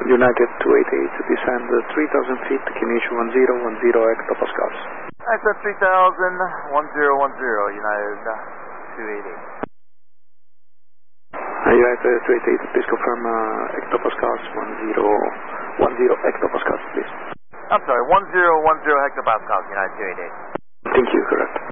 United 288, descend 3,000 feet, Kinetic 1010 hectopascals. Access 3,000, 1010, United 288. United 288, please confirm hectopascals, 1010 hectopascals, please. I'm sorry, 1010 hectopascals, United 288. Thank you, correct.